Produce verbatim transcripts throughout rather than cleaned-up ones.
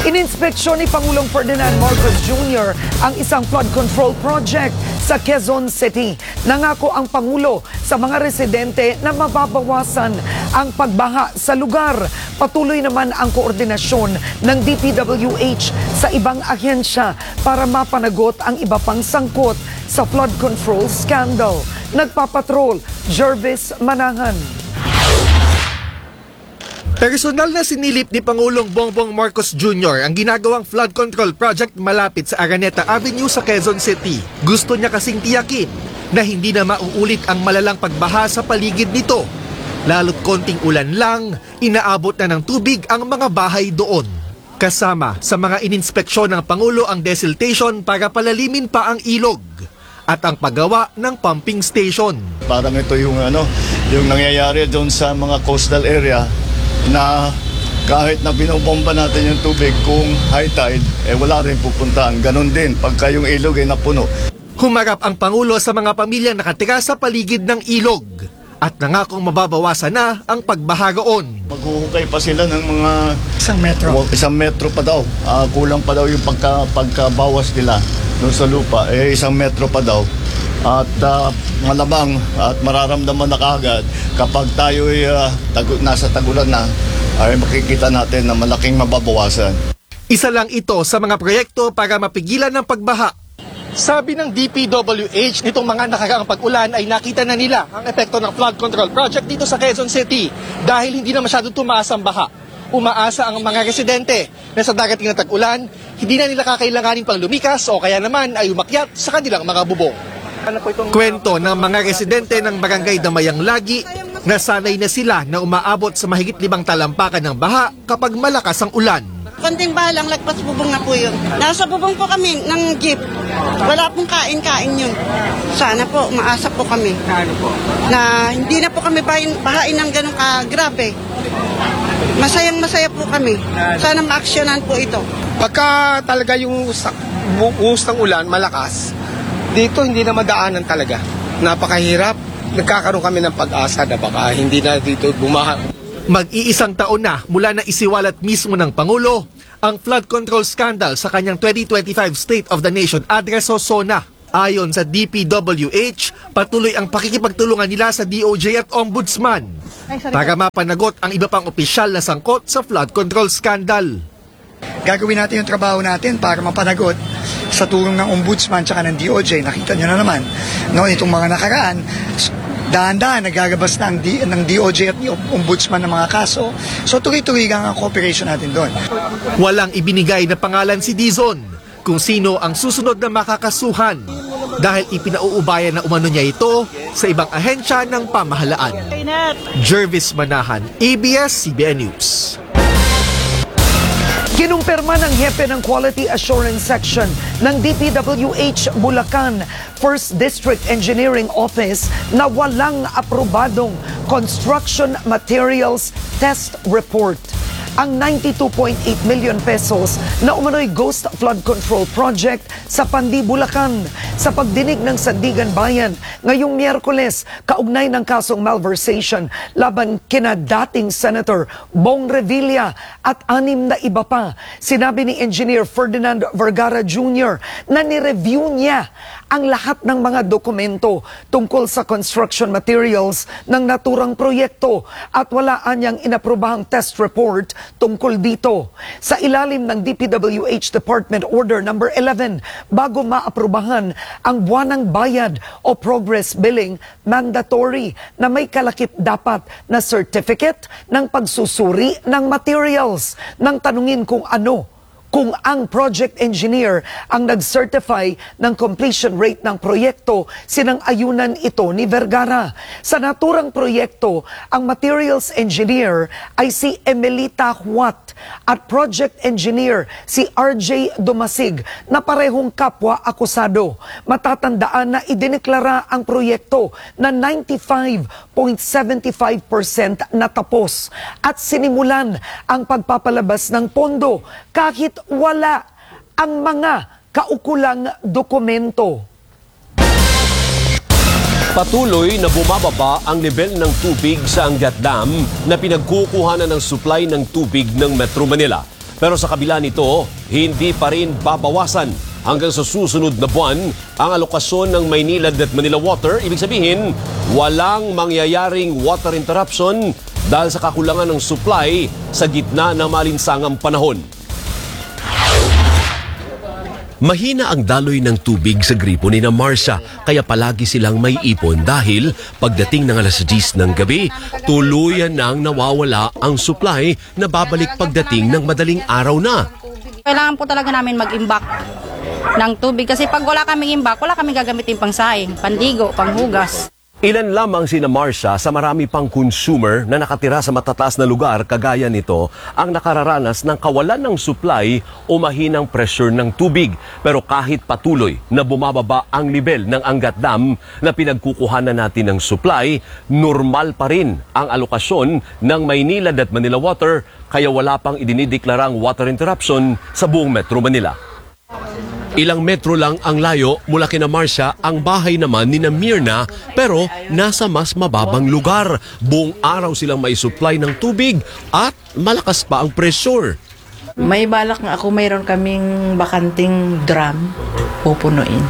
Ininspeksyon ni Pangulong Ferdinand Marcos Junior ang isang flood control project sa Quezon City. Nangako ang Pangulo sa mga residente na mababawasan ang pagbaha sa lugar. Patuloy naman ang koordinasyon ng D P W H sa ibang ahensya para mapanagot ang iba pang sangkot sa flood control scandal. Nagpapatrol, Jervis Manahan. Personal na sinilip ni Pangulong Bongbong Marcos Junior ang ginagawang flood control project malapit sa Araneta Avenue sa Quezon City. Gusto niya kasing tiyakin na hindi na mauulit ang malalang pagbaha sa paligid nito. Lalo't konting ulan lang, inaabot na ng tubig ang mga bahay doon. Kasama sa mga ininspeksyon ng Pangulo ang desiltation para palalimin pa ang ilog at ang paggawa ng pumping station. Parang ito yung ano, yung nangyayari doon sa mga coastal area na kahit na binobomba natin yung tubig kung high tide, eh wala rin pupuntaan. Ganon din pagka yung ilog ay napuno. Humarap ang Pangulo sa mga pamilyang nakatira sa paligid ng ilog at nangakong mababawasan na ang pagbaha roon. Maghuhukay pa sila ng mga isang metro. Isang metro pa daw. Uh, kulang pa daw yung pagka, pagkabawas nila doon sa lupa. Eh isang metro pa daw. At uh, malamang at mararamdaman na kaagad kapag tayo ay uh, tagu- nasa tagulan na, ay makikita natin na malaking mababawasan. Isa lang ito sa mga proyekto para mapigilan ng pagbaha. Sabi ng D P W H, nitong mga nakaraang pag-ulan ay nakita na nila ang epekto ng flood control project dito sa Quezon City dahil hindi na masyado tumaas ang baha. Umaasa ang mga residente na sa darating na tag-ulan, hindi na nila kakailanganin pang lumikas o kaya naman ay umakyat sa kanilang mga bubong. Kwento ng mga residente ng barangay Damayang Lagi na sanay na sila na umaabot sa mahigit limang talampakan ng baha kapag malakas ang ulan. Konting baha lang, lagpas bubong na po yun. Nasa bubong po kami ng jeep. Wala pong kain-kain yun. Sana po, maasa po kami. Na hindi na po kami bahain, bahain ng ganun ka-grabe. Masayang masaya po kami. Sana ma-aksyonan po ito. Pagka talaga yung buhos ng ulan, malakas, dito hindi na madaanan talaga. Napakahirap. Nagkakaroon kami ng pag-asa na baka hindi na dito bumaha. Mag-iisang taon na mula na isiwalat mismo ng Pangulo ang flood control scandal sa kanyang twenty twenty-five State of the Nation Address o SONA. Ayon sa D P W H, patuloy ang pakikipagtulungan nila sa D O J at Ombudsman para mapanagot ang iba pang opisyal na sangkot sa flood control scandal. Gagawin natin yung trabaho natin para mapanagot sa tulong ng Ombudsman tsaka ng D O J. Nakita nyo na naman, no, itong mga nakaraan, dahan-dahan nagagabas na ang D, ng D O J at ni Ombudsman ng mga kaso. So tuloy-tuloy ang cooperation natin doon. Walang ibinigay na pangalan si Dizon kung sino ang susunod na makakasuhan dahil ipinauubayan na umano niya ito sa ibang ahensya ng pamahalaan. Jervis Manahan, A B S C B N News. Kinumpirma ng hepe ng Quality Assurance Section ng D P W H Bulacan First District Engineering Office na walang aprobadong Construction Materials Test Report ang ninety-two point eight million pesos na umano'y Ghost Flood Control Project sa Pandi, Bulacan. Sa pagdinig ng Sandigan Bayan ngayong Miyerkules, kaugnay ng kasong malversation laban kina dating Senator Bong Revilla at anim na iba pa, sinabi ni Engineer Ferdinand Vergara Junior na nireview niya ang lahat ng mga dokumento tungkol sa construction materials ng naturang proyekto at wala anyang inaprobahang test report tungkol dito. Sa ilalim ng D P W H Department Order number eleven, bago maaprubahan ang buwanang bayad o progress billing, mandatory na may kalakip dapat na certificate ng pagsusuri ng materials. Nang tanungin kung ano, kung ang project engineer ang nag-certify ng completion rate ng proyekto, sinang-ayunan ito ni Vergara. Sa naturang proyekto, ang materials engineer ay si Emelita Huat at project engineer si R J Dumasig na parehong kapwa akusado. Matatandaan na idineklara ang proyekto na ninety-five point seven five percent natapos at sinimulan ang pagpapalabas ng pondo kahit wala ang mga kaukulang dokumento. Patuloy na bumababa ang level ng tubig sa Angat Dam na pinagkukuhanan ng supply ng tubig ng Metro Manila. Pero sa kabila nito, hindi pa rin babawasan hanggang sa susunod na buwan ang alokasyon ng Maynilad at Manila Water. Ibig sabihin, walang mangyayaring water interruption dahil sa kakulangan ng supply sa gitna ng malinsangang panahon. Mahina ang daloy ng tubig sa gripo ni na Marcia, kaya palagi silang may ipon dahil pagdating ng alas diyes ng gabi, tuluyan nang nawawala ang supply na babalik pagdating ng madaling araw na. Kailangan po talaga namin mag-imbak ng tubig kasi pag wala kaming imbak, wala kaming gagamitin pang saing, pandigo, panghugas. Ilan lamang sina Marcia sa marami pang consumer na nakatira sa matataas na lugar kagaya nito ang nakararanas ng kawalan ng supply o mahinang pressure ng tubig. Pero kahit patuloy na bumababa ang level ng Angat Dam na pinagkukuhanan natin ng supply, normal pa rin ang alokasyon ng Maynilad at Manila Water kaya wala pang idinideklarang water interruption sa buong Metro Manila. Ilang metro lang ang layo mula kina Marcia, ang bahay naman ni na Mirna, pero nasa mas mababang lugar. Buong araw silang may supply ng tubig at malakas pa ang pressure. May balak nga ako, mayroon kaming bakanting drum, pupunuin.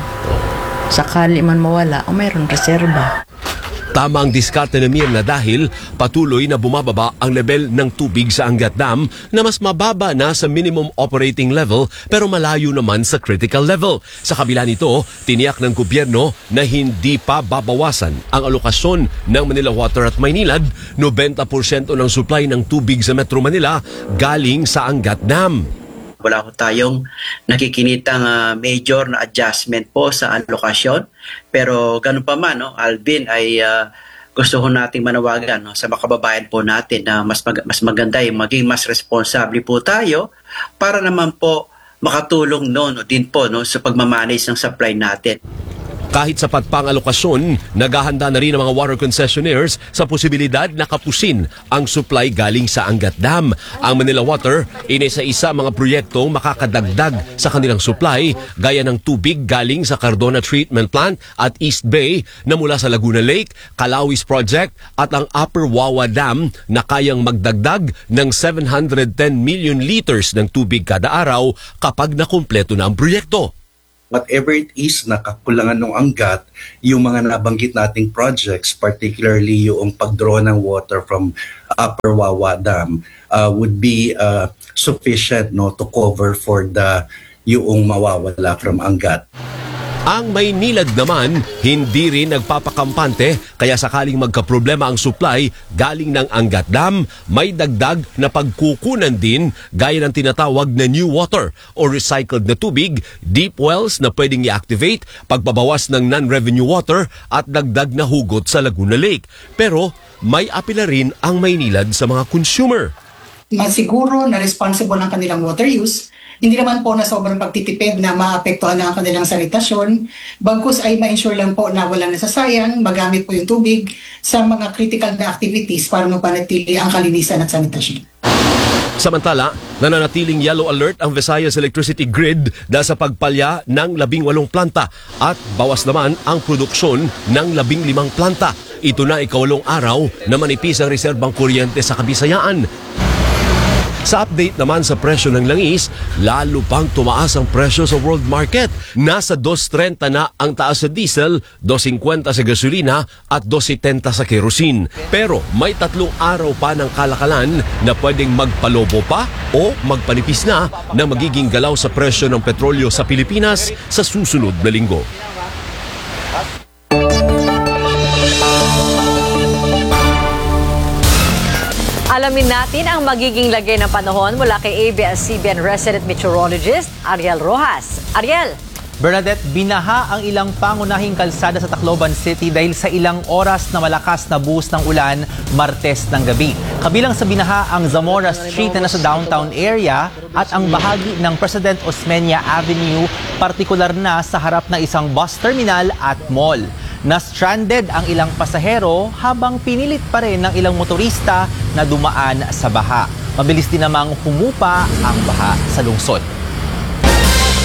Sakali man mawala, o mayroon reserba. Tama ang diskarte ni Mirna dahil patuloy na bumababa ang level ng tubig sa Angat Dam na mas mababa na sa minimum operating level pero malayo naman sa critical level. Sa kabila nito, tiniyak ng gobyerno na hindi pa babawasan ang alokasyon ng Manila Water at Maynilad. ninety percent ng supply ng tubig sa Metro Manila galing sa Angat Dam. Wala ko tayong nakikinitang uh, major na adjustment po sa alokasyon. Pero ganun pa man, no, Alvin, ay uh, gusto ko nating manawagan, no, sa makababayan po natin na mas, mag- mas maganda yung maging mas responsable po tayo para naman po makatulong no, no, din po no, sa pagmamanage ng supply natin. Kahit sapat pa ang alokasyon, naghahanda na rin ang mga water concessionaires sa posibilidad na kapusin ang supply galing sa Angat Dam. Ang Manila Water, inisa-isa mga proyektong makakadagdag sa kanilang supply gaya ng tubig galing sa Cardona Treatment Plant at East Bay na mula sa Laguna Lake, Calawis Project at ang Upper Wawa Dam na kayang magdagdag ng seven hundred ten million liters ng tubig kada araw kapag nakumpleto na ang proyekto. Whatever it is na kakulangan ng Angat, yung mga nabanggit nating projects, particularly yung pagdraw ng water from Upper Wawa Dam, uh, would be uh, sufficient no, to cover for the yung mawawala from Angat. Ang Maynilad naman, hindi rin nagpapakampante kaya sakaling magkaproblema ang supply galing ng Angat Dam, may dagdag na pagkukunan din gaya ng tinatawag na new water o recycled na tubig, deep wells na pwedeng i-activate, pagbabawas ng non-revenue water at dagdag na hugot sa Laguna Lake. Pero may apela rin ang Maynilad sa mga consumer. Masiguro na responsible ang kanilang water use. Hindi naman po na sobrang pagtitipid na maapektuhan na ang kanilang sanitasyon. Bagkus ay ma-ensure lang po na walang nasasayang, magamit po yung tubig sa mga critical na activities para mapanatili ang kalinisan at sanitasyon. Samantala, nananatiling yellow alert ang Visayas Electricity Grid dahil sa pagpalya ng labing walong planta at bawas naman ang produksyon ng labing limang planta. Ito na ikawalong araw na manipis ang reserbang kuryente sa Kabisayaan. Sa update naman sa presyo ng langis, lalo pang tumaas ang presyo sa world market. Nasa two thirty na ang taas sa diesel, two fifty sa gasolina at two seventy sa kerosene. Pero may tatlong araw pa ng kalakalan na pwedeng magpalobo pa o magpanipis na na magiging galaw sa presyo ng petrolyo sa Pilipinas sa susunod na linggo. Alamin natin ang magiging lagay ng panahon mula kay A B S C B N resident meteorologist Ariel Rojas. Ariel! Bernadette, binaha ang ilang pangunahing kalsada sa Tacloban City dahil sa ilang oras na malakas na buhos ng ulan Martes ng gabi. Kabilang sa binaha ang Zamora Street na nasa downtown area at ang bahagi ng President Osmeña Avenue, partikular na sa harap ng isang bus terminal at mall. Na-stranded ang ilang pasahero habang pinilit pa rin ng ilang motorista na dumaan sa baha. Mabilis din namang humupa ang baha sa lungsod.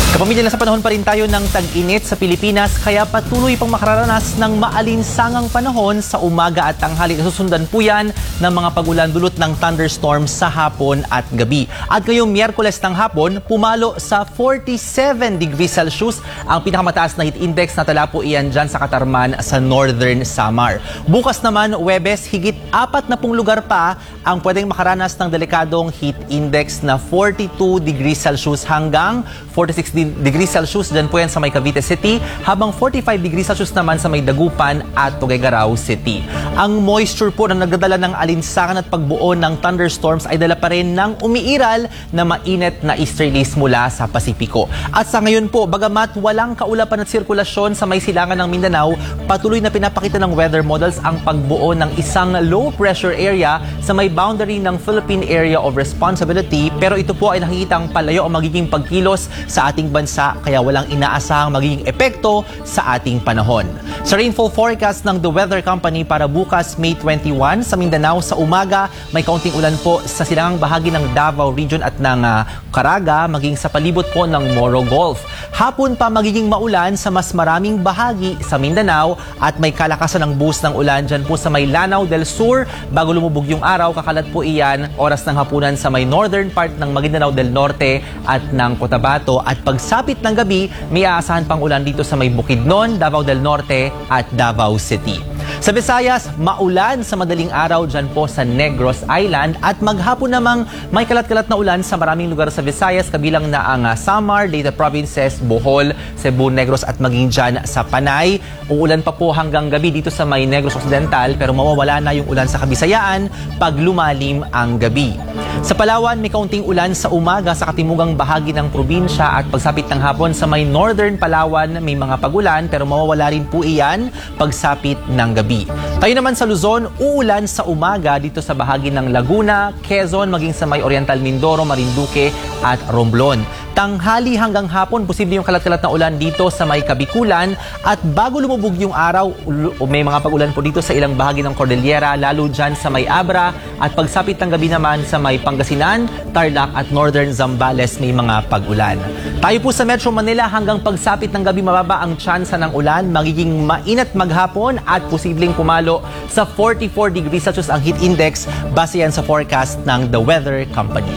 Kapamilya na sa panahon pa rin tayo ng tag-init sa Pilipinas kaya patuloy pang makararanas ng maalinsangang panahon sa umaga at tanghali. Nasusundan po yan ng mga pagulan dulot ng thunderstorms sa hapon at gabi. At ngayong Miyerkules ng hapon, pumalo sa forty-seven degrees Celsius ang pinakamataas na heat index na tala po iyan dyan sa Katarman sa Northern Samar. Bukas naman, Huwebes, higit apat na pung lugar pa ang pwedeng makaranas ng delikadong heat index na forty-two degrees Celsius hanggang forty-six degrees Celsius dyan po yan sa may Cavite City, habang forty-five degrees Celsius naman sa may Dagupan at Tuguegarao City. Ang moisture po na nagdadala ng alinsangan at pagbuo ng thunderstorms ay dala pa rin ng umiiral na mainit na easterlies mula sa Pasipiko. At sa ngayon po, bagamat walang kaulapan at sirkulasyon sa may silangan ng Mindanao, patuloy na pinapakita ng weather models ang pagbuo ng isang low pressure area sa may boundary ng Philippine Area of Responsibility, pero ito po ay nakikitang palayo ang magiging pagkilos sa ating bansa kaya walang inaasahang magiging epekto sa ating panahon. Sa rainfall forecast ng The Weather Company para bukas May twenty-one sa Mindanao sa umaga, may kaunting ulan po sa silangang bahagi ng Davao Region at ng uh, Caraga, maging sa palibot po ng Moro Gulf. Hapon pa magiging maulan sa mas maraming bahagi sa Mindanao at may kalakasan ng buhos ng ulan dyan po sa may Lanao del Sur. Bago lumubog yung araw, kakalat po iyan oras ng hapunan sa may northern part ng Maguindanao del Norte at ng Cotabato. At pagsapit ng gabi, may aasahan pang ulan dito sa may Bukidnon, Davao del Norte at Davao City. Sa Visayas, maulan sa madaling araw dyan po sa Negros Island at maghapon namang may kalat-kalat na ulan sa maraming lugar sa Visayas, kabilang na ang uh, Samar, Leyte Provinces, Bohol, Cebu, Negros at maging dyan sa Panay. Uulan pa po hanggang gabi dito sa may Negros Occidental pero mawawala na yung ulan sa Kabisayaan pag lumalim ang gabi. Sa Palawan, may kaunting ulan sa umaga sa katimugang bahagi ng probinsya at pagsapit ng hapon sa may Northern Palawan may mga pagulan pero mawawala rin po iyan pagsapit ng gabi. Tayo naman sa Luzon, uulan sa umaga dito sa bahagi ng Laguna, Quezon, maging sa may Oriental Mindoro, Marinduque at Romblon. Tanghali hanggang hapon, posible yung kalat-kalat na ulan dito sa may Kabikulan at bago lumubog yung araw, may mga pag-ulan po dito sa ilang bahagi ng Cordillera, lalo dyan sa may Abra at pagsapit ng gabi naman sa may Pangasinan, Tarlac at Northern Zambales may mga pag-ulan. Tayo po sa Metro Manila, hanggang pagsapit ng gabi mababa ang tsansa ng ulan, magiging mainit maghapon at posibleng pumalo sa forty-four degrees Celsius ang heat index base yan sa forecast ng The Weather Company.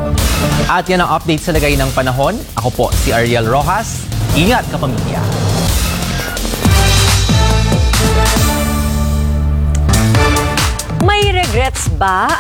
At yan ang update sa lagay ng panahon. Ako po si Ariel Rojas. Ingat kapamilya. May regrets ba